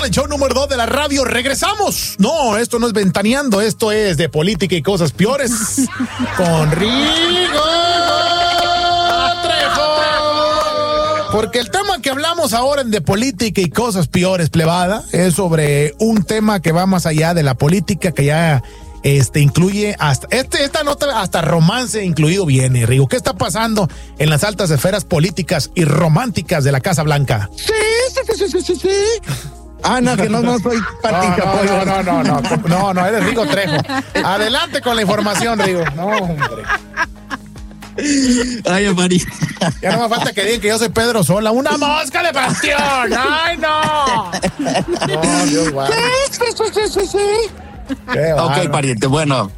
el show número 2 de la radio. Regresamos. No, esto no es ventaneando, esto es de política y cosas peores. Con Rigo Trejo. Porque el tema que hablamos ahora en de política y cosas peores, plebada, es sobre un tema que va más allá de la política, que ya incluye hasta esta nota, hasta romance incluido viene, Rigo. ¿Qué está pasando en las altas esferas políticas y románticas de la Casa Blanca? Sí. Ah, no, que no soy No, eres Rigo Trejo. Adelante con la información, Rigo. No, hombre. Ay, María. Ya no me falta que digan que yo soy Pedro Sola. ¡Una mosca de bastión! ¡Ay, no! No, Dios guarde. Sí. Ok, pariente, bueno.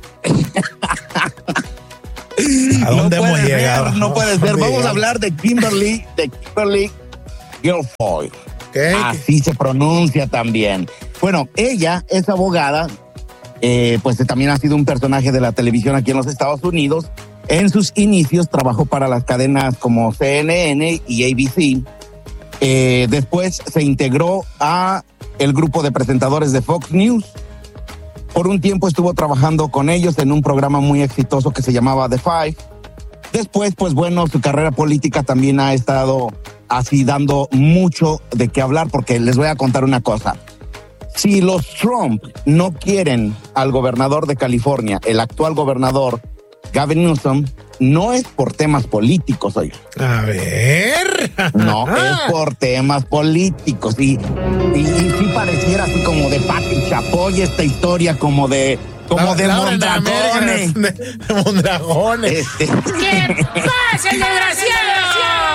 ¿A dónde hemos llegado? No puede ser. Vamos a hablar de Kimberly Guilfoyle. ¿Qué? Así se pronuncia también. Bueno, ella es abogada, pues también ha sido un personaje de la televisión aquí en los Estados Unidos. En sus inicios trabajó para las cadenas como CNN y ABC. Después se integró a el grupo de presentadores de Fox News. Por un tiempo estuvo trabajando con ellos en un programa muy exitoso que se llamaba The Five. Después, pues bueno, su carrera política también ha estado así dando mucho de qué hablar, porque les voy a contar una cosa. Si los Trump no quieren al gobernador de California, el actual gobernador Gavin Newsom, no es por temas políticos, oiga. A ver. No, es por temas políticos. Y sí pareciera así como de Pati Chapoy esta historia, como de Mondragones. De Mondragones. ¿Qué pasa, el desgraciado?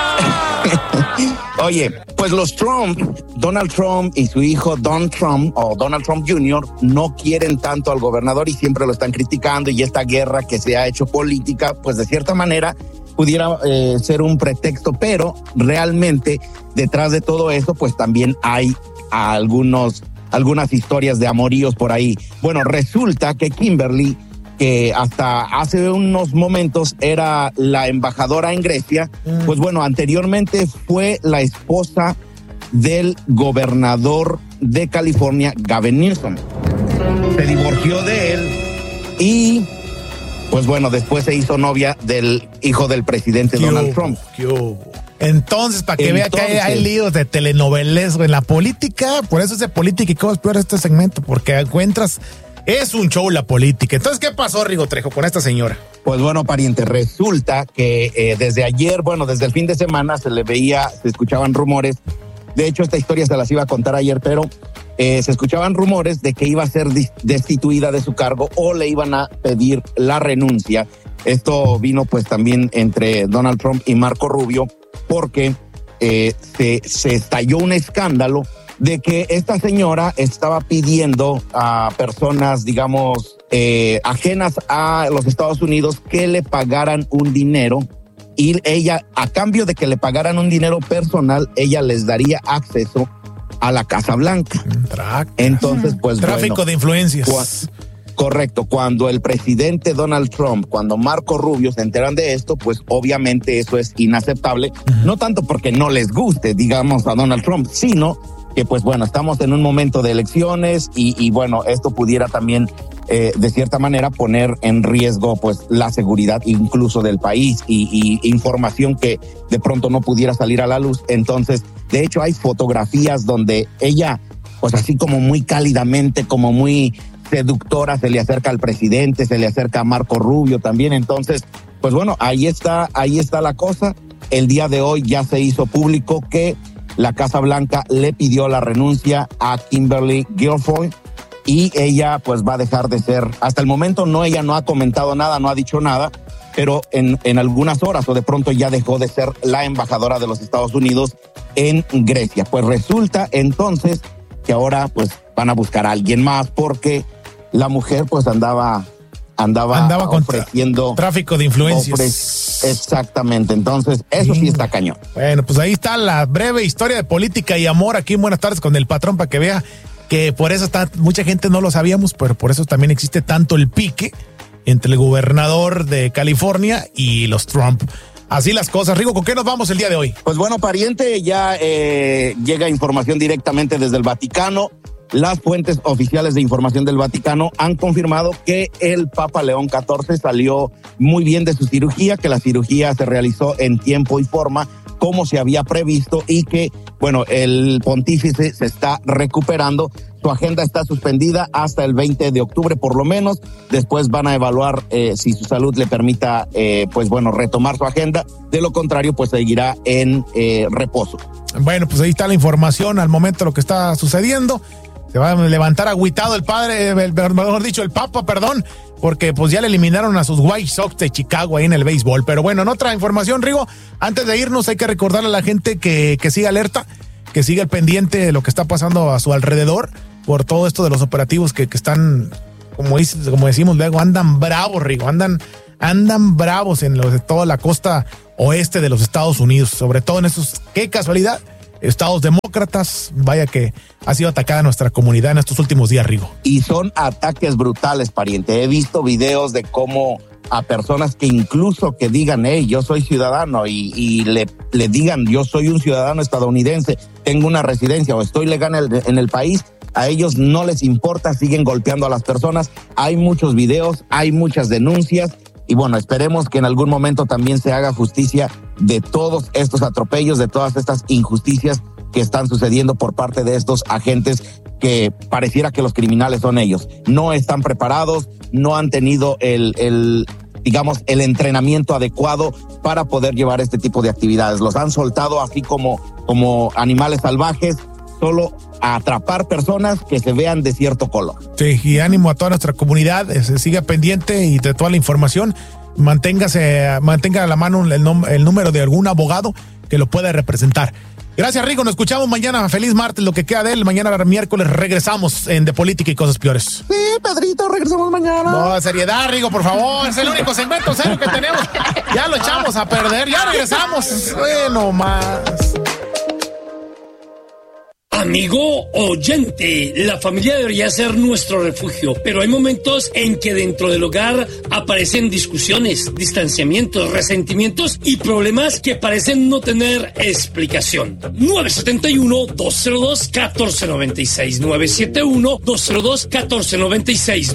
Oye, pues los Trump, Donald Trump y su hijo Donald Trump Jr. no quieren tanto al gobernador y siempre lo están criticando, y esta guerra que se ha hecho política, pues de cierta manera pudiera ser un pretexto, pero realmente detrás de todo eso pues también hay algunas historias de amoríos por ahí. Bueno, resulta que Kimberly, que hasta hace unos momentos era la embajadora en Grecia, pues bueno, anteriormente fue la esposa del gobernador de California, Gavin Newsom. Se divorció de él y, pues bueno, después se hizo novia del hijo del presidente Donald Trump. Entonces, para que vea que hay líos de telenovelesco en la política, por eso es de política y cosas peores este segmento, porque encuentras... Es un show la política. Entonces, ¿qué pasó, Rigo Trejo, con esta señora? Pues bueno, pariente, resulta que desde ayer, desde el fin de semana se escuchaban rumores. De hecho, esta historia se las iba a contar ayer, pero se escuchaban rumores de que iba a ser destituida de su cargo o le iban a pedir la renuncia. Esto vino pues también entre Donald Trump y Marco Rubio, porque se estalló un escándalo de que esta señora estaba pidiendo a personas, digamos, ajenas a los Estados Unidos que le pagaran un dinero, y ella, a cambio de que le pagaran un dinero personal, ella les daría acceso a la Casa Blanca. Entonces, pues tráfico de influencias. Correcto. Cuando el presidente Donald Trump, cuando Marco Rubio se enteran de esto, pues obviamente eso es inaceptable. No tanto porque no les guste, digamos, a Donald Trump, sino que pues bueno, estamos en un momento de elecciones y bueno, esto pudiera también de cierta manera poner en riesgo pues la seguridad incluso del país y información que de pronto no pudiera salir a la luz. Entonces, de hecho hay fotografías donde ella pues así como muy cálidamente, como muy seductora, se le acerca al presidente, se le acerca a Marco Rubio también. Entonces, pues bueno, ahí está la cosa. El día de hoy ya se hizo público que la Casa Blanca le pidió la renuncia a Kimberly Guilfoyle y ella pues va a dejar de ser, hasta el momento ella no ha comentado nada, no ha dicho nada, pero en algunas horas o de pronto ya dejó de ser la embajadora de los Estados Unidos en Grecia. Pues resulta entonces que ahora pues van a buscar a alguien más, porque la mujer pues andaba ofreciendo tráfico de influencias. Exactamente, entonces eso sí está cañón. Bueno, pues ahí está la breve historia de política y amor aquí en Buenas Tardes con el Patrón, para que vea que por eso mucha gente no lo sabíamos, pero por eso también existe tanto el pique entre el gobernador de California y los Trump. Así las cosas. Rigo, ¿con qué nos vamos el día de hoy? Pues bueno, pariente, ya llega información directamente desde el Vaticano. las fuentes oficiales de información del Vaticano han confirmado que el Papa León XIV salió muy bien de su cirugía, que la cirugía se realizó en tiempo y forma como se había previsto y que, bueno, el pontífice se está recuperando. Su agenda está suspendida hasta el 20 de octubre por lo menos. Después van a evaluar si su salud le permita, pues bueno, retomar su agenda. De lo contrario, pues seguirá en reposo. Bueno, pues ahí está la información al momento de lo que está sucediendo. Se va a levantar agüitado el Papa, porque pues ya le eliminaron a sus White Sox de Chicago ahí en el béisbol. Pero bueno, en otra información, Rigo, antes de irnos hay que recordarle a la gente que siga alerta, que siga al pendiente de lo que está pasando a su alrededor por todo esto de los operativos que están, como decimos luego, andan bravos, Rigo, andan bravos en de toda la costa oeste de los Estados Unidos, sobre todo en esos, qué casualidad, estados demócratas. Vaya que ha sido atacada nuestra comunidad en estos últimos días, Rigo. Y son ataques brutales, pariente. He visto videos de cómo a personas que incluso que digan, hey, yo soy ciudadano y le digan, yo soy un ciudadano estadounidense, tengo una residencia o estoy legal en el país, a ellos no les importa, siguen golpeando a las personas. Hay muchos videos, hay muchas denuncias. Y bueno, esperemos que en algún momento también se haga justicia de todos estos atropellos, de todas estas injusticias que están sucediendo por parte de estos agentes que pareciera que los criminales son ellos. No están preparados, no han tenido el entrenamiento adecuado para poder llevar este tipo de actividades. Los han soltado así como animales salvajes, solo a atrapar personas que se vean de cierto color. Sí, y ánimo a toda nuestra comunidad, siga pendiente y de toda la información, mantenga a la mano el número de algún abogado que lo pueda representar. Gracias, Rigo, nos escuchamos mañana, feliz martes, lo que queda de él, mañana miércoles regresamos en De Política y Cosas Peores. Sí, Pedrito, regresamos mañana. No, seriedad, Rigo, por favor, es el único segmento serio que tenemos, ya lo echamos a perder, ya regresamos, bueno, más. Amigo oyente, la familia debería ser nuestro refugio, pero hay momentos en que dentro del hogar aparecen discusiones, distanciamientos, resentimientos y problemas que parecen no tener explicación. 971-202-1496, 971-202-1496,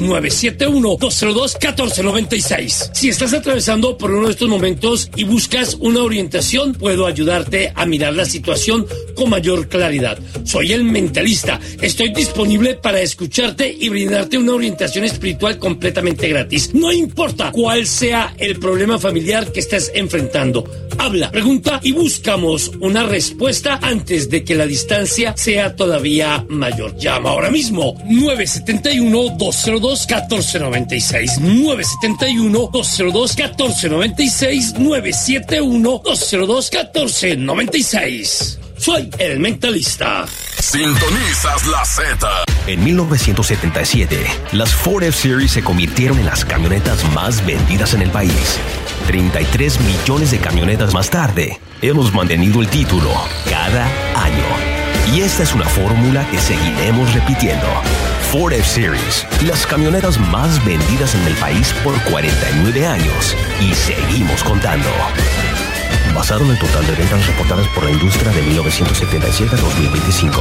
971-202-1496. Si estás atravesando por uno de estos momentos y buscas una orientación, puedo ayudarte a mirar la situación con mayor claridad. Soy el mentalista. Estoy disponible para escucharte y brindarte una orientación espiritual completamente gratis. No importa cuál sea el problema familiar que estés enfrentando. Habla, pregunta y buscamos una respuesta antes de que la distancia sea todavía mayor. Llama ahora mismo. 971-202-1496. 971-202-1496. 971-202-1496. Soy el mentalista. Sintonizas la Z. En 1977, las Ford F-Series se convirtieron en las camionetas más vendidas en el país. 33 millones de camionetas más tarde, hemos mantenido el título cada año. Y esta es una fórmula que seguiremos repitiendo. Ford F-Series, las camionetas más vendidas en el país por 49 años. Y seguimos contando. Basado en el total de ventas reportadas por la industria de 1977 a 2025.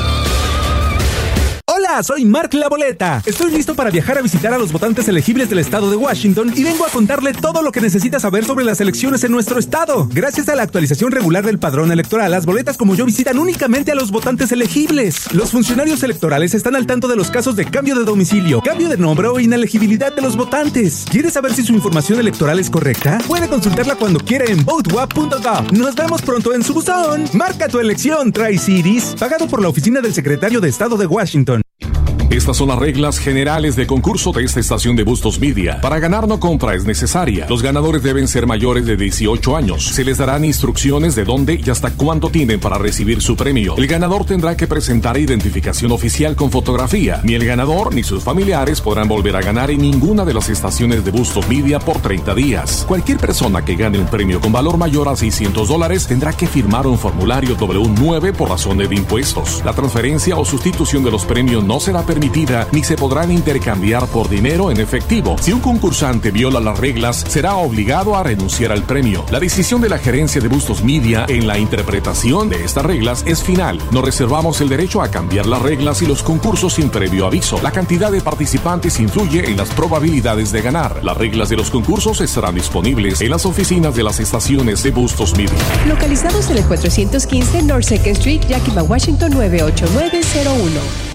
Hola, soy Mark La Boleta. Estoy listo para viajar a visitar a los votantes elegibles del estado de Washington y vengo a contarle todo lo que necesita saber sobre las elecciones en nuestro estado. Gracias a la actualización regular del padrón electoral, las boletas como yo visitan únicamente a los votantes elegibles. Los funcionarios electorales están al tanto de los casos de cambio de domicilio, cambio de nombre o inelegibilidad de los votantes. ¿Quiere saber si su información electoral es correcta? Puede consultarla cuando quiera en votewap.gov. Nos vemos pronto en su buzón. Marca tu elección, Tri-Cities, pagado por la Oficina del Secretario de Estado de Washington. Estas son las reglas generales de concurso de esta estación de Bustos Media. Para ganar no compra es necesaria. Los ganadores deben ser mayores de 18 años. Se les darán instrucciones de dónde y hasta cuánto tienen para recibir su premio. El ganador tendrá que presentar identificación oficial con fotografía. Ni el ganador ni sus familiares podrán volver a ganar en ninguna de las estaciones de Bustos Media por 30 días. Cualquier persona que gane un premio con valor mayor a $600 tendrá que firmar un formulario W9 por razones de impuestos. La transferencia o sustitución de los premios no será permitida permitida ni se podrán intercambiar por dinero en efectivo. Si un concursante viola las reglas, será obligado a renunciar al premio. La decisión de la gerencia de Bustos Media en la interpretación de estas reglas es final. No reservamos el derecho a cambiar las reglas y los concursos sin previo aviso. La cantidad de participantes influye en las probabilidades de ganar. Las reglas de los concursos estarán disponibles en las oficinas de las estaciones de Bustos Media. Localizados en el 415 North 2nd Street, Yakima, Washington 98901.